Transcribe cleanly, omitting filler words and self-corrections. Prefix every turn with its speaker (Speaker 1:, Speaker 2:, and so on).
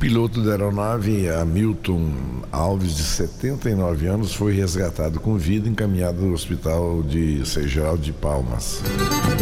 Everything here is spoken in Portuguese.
Speaker 1: piloto da aeronave, Hamilton Alves, de 79 anos, foi resgatado com vida e encaminhado ao hospital de Seixal de Palmas.